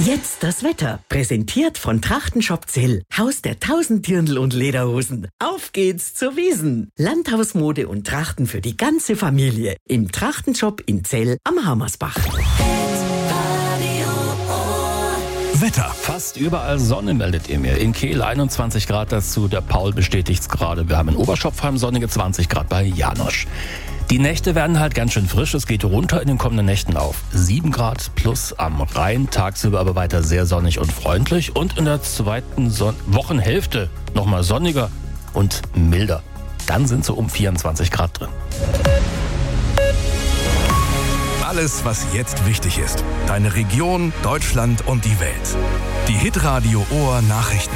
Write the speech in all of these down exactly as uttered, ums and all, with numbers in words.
Jetzt das Wetter. Präsentiert von Trachtenshop Zell. Haus der tausend Dirndl und Lederhosen. Auf geht's zur Wiesn. Landhausmode und Trachten für die ganze Familie. Im Trachtenshop in Zell am Hammersbach. Wetter. Fast überall Sonne, meldet ihr mir. In Kehl einundzwanzig Grad dazu. Der Paul bestätigt's gerade. Wir haben in Oberschopfheim sonnige zwanzig Grad bei Janosch. Die Nächte werden halt ganz schön frisch. Es geht runter in den kommenden Nächten auf sieben Grad plus am Rhein. Tagsüber aber weiter sehr sonnig und freundlich. Und in der zweiten Son- Wochenhälfte nochmal sonniger und milder. Dann sind so um vierundzwanzig Grad drin. Alles, was jetzt wichtig ist. Deine Region, Deutschland und die Welt. Die Hitradio Ohr Nachrichten.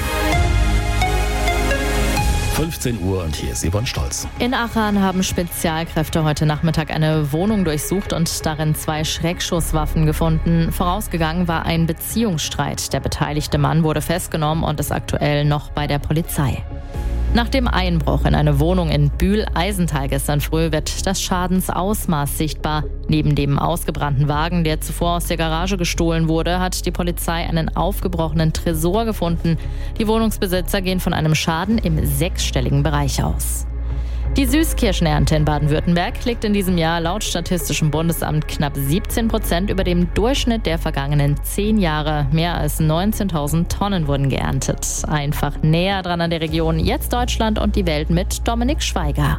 fünfzehn Uhr und hier ist Yvonne Stolz. In Aachen haben Spezialkräfte heute Nachmittag eine Wohnung durchsucht und darin zwei Schreckschusswaffen gefunden. Vorausgegangen war ein Beziehungsstreit. Der beteiligte Mann wurde festgenommen und ist aktuell noch bei der Polizei. Nach dem Einbruch in eine Wohnung in Bühl-Eisental gestern früh wird das Schadensausmaß sichtbar. Neben dem ausgebrannten Wagen, der zuvor aus der Garage gestohlen wurde, hat die Polizei einen aufgebrochenen Tresor gefunden. Die Wohnungsbesitzer gehen von einem Schaden im sechsstelligen Bereich aus. Die Süßkirschenernte in Baden-Württemberg liegt in diesem Jahr laut Statistischem Bundesamt knapp siebzehn Prozent über dem Durchschnitt der vergangenen zehn Jahre. Mehr als neunzehntausend Tonnen wurden geerntet. Einfach näher dran an der Region, jetzt Deutschland und die Welt mit Dominik Schweiger.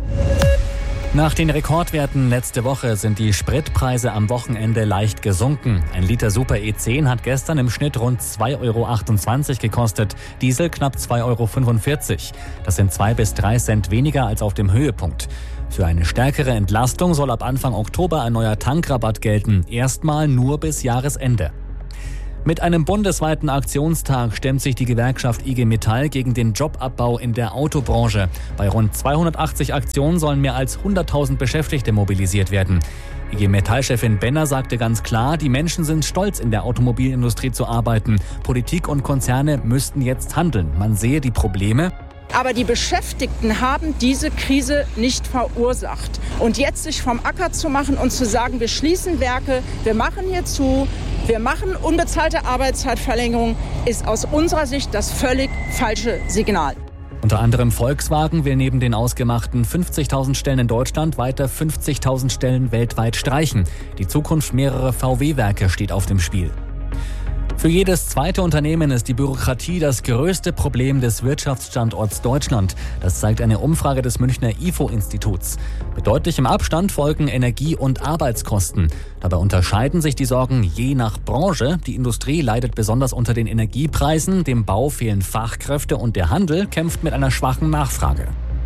Nach den Rekordwerten letzte Woche sind die Spritpreise am Wochenende leicht gesunken. Ein Liter Super E zehn hat gestern im Schnitt rund zwei Euro achtundzwanzig gekostet, Diesel knapp zwei Euro fünfundvierzig. Das sind zwei bis drei Cent weniger als auf dem Höhepunkt. Für eine stärkere Entlastung soll ab Anfang Oktober ein neuer Tankrabatt gelten, erstmal nur bis Jahresende. Mit einem bundesweiten Aktionstag stemmt sich die Gewerkschaft I G Metall gegen den Jobabbau in der Autobranche. Bei rund zweihundertachtzig Aktionen sollen mehr als hunderttausend Beschäftigte mobilisiert werden. I G Metall-Chefin Benner sagte ganz klar, die Menschen sind stolz, in der Automobilindustrie zu arbeiten. Politik und Konzerne müssten jetzt handeln. Man sehe die Probleme. Aber die Beschäftigten haben diese Krise nicht verursacht. Und jetzt sich vom Acker zu machen und zu sagen, wir schließen Werke, wir machen hier zu, wir machen unbezahlte Arbeitszeitverlängerung, ist aus unserer Sicht das völlig falsche Signal. Unter anderem Volkswagen will neben den ausgemachten fünfzigtausend Stellen in Deutschland weiter fünfzigtausend Stellen weltweit streichen. Die Zukunft mehrerer V W-Werke steht auf dem Spiel. Für jedes zweite Unternehmen ist die Bürokratie das größte Problem des Wirtschaftsstandorts Deutschland. Das zeigt eine Umfrage des Münchner I F O-Instituts. Mit deutlichem Abstand folgen Energie- und Arbeitskosten. Dabei unterscheiden sich die Sorgen je nach Branche. Die Industrie leidet besonders unter den Energiepreisen, dem Bau fehlen Fachkräfte und der Handel kämpft mit einer schwachen Nachfrage.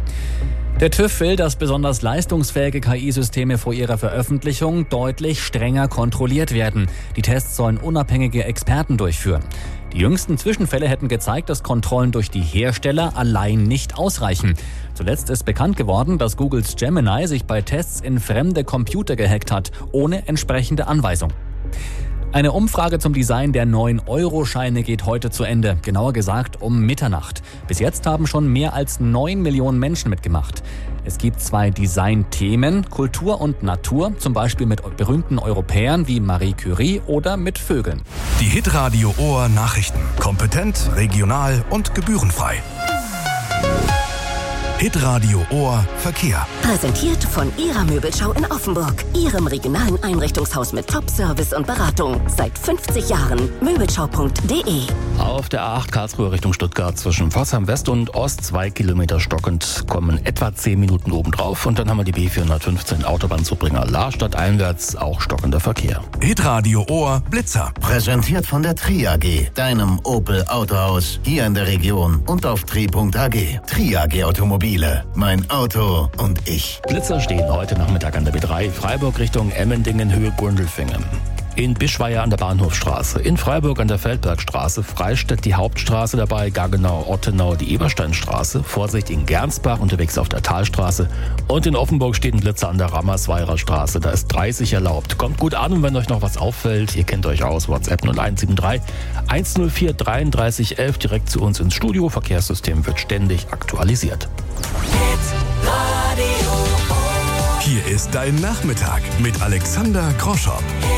Der TÜV will, dass besonders leistungsfähige K I-Systeme vor ihrer Veröffentlichung deutlich strenger kontrolliert werden. Die Tests sollen unabhängige Experten durchführen. Die jüngsten Zwischenfälle hätten gezeigt, dass Kontrollen durch die Hersteller allein nicht ausreichen. Zuletzt ist bekannt geworden, dass Googles Gemini sich bei Tests in fremde Computer gehackt hat, ohne entsprechende Anweisung. Eine Umfrage zum Design der neuen Euro-Scheine geht heute zu Ende, genauer gesagt um Mitternacht. Bis jetzt haben schon mehr als neun Millionen Menschen mitgemacht. Es gibt zwei Design-Themen, Kultur und Natur, zum Beispiel mit berühmten Europäern wie Marie Curie oder mit Vögeln. Die Hitradio Ohr Nachrichten. Kompetent, regional und gebührenfrei. Hitradio Ohr Verkehr. Präsentiert von Ihrer Möbelschau in Offenburg. Ihrem regionalen Einrichtungshaus mit Top-Service und Beratung. Seit fünfzig Jahren. Möbelschau punkt de. Auf der A acht Karlsruhe Richtung Stuttgart zwischen Pforzheim West und Ost zwei Kilometer stockend, kommen etwa zehn Minuten obendrauf. Und dann haben wir die B vierhundertfünfzehn Autobahnzubringer Lahrstadt einwärts, auch stockender Verkehr. Hitradio Ohr Blitzer. Präsentiert von der Tri A G, deinem Opel Autohaus hier in der Region und auf tri punkt a g. Tri A G Automobil. Mein Auto und ich. Blitzer stehen heute Nachmittag an der B drei, Freiburg Richtung Emmendingen, Höhe Gundelfingen. In Bischweier an der Bahnhofstraße, in Freiburg an der Feldbergstraße, Freistädt die Hauptstraße dabei, Gaggenau, Ottenau die Ebersteinstraße, Vorsicht in Gernsbach unterwegs auf der Talstraße und in Offenburg steht ein Blitzer an der Rammersweirer Straße, da ist dreißig erlaubt. Kommt gut an und wenn euch noch was auffällt, ihr kennt euch aus, WhatsApp null eins sieben drei eins null vier dreiunddreißig elf direkt zu uns ins Studio, Verkehrssystem wird ständig aktualisiert. Hier ist dein Nachmittag mit Alexander Groschow.